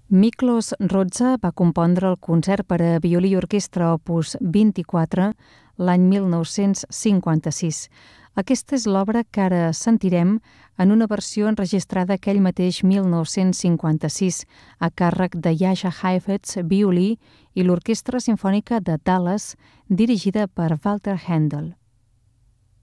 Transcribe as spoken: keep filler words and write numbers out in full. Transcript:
Miklos Rozsa va compondre el concert per a violí i orquestra opus vint-i-quatre l'any mil nou-cents cinquanta-sis. Aquesta és l'obra que ara sentirem en una versió enregistrada aquell mateix mil nou-cents cinquanta-sis a càrrec de Jascha Heifetz, violí, i l'Orquestra Simfònica de Dallas, dirigida per Walter Handel.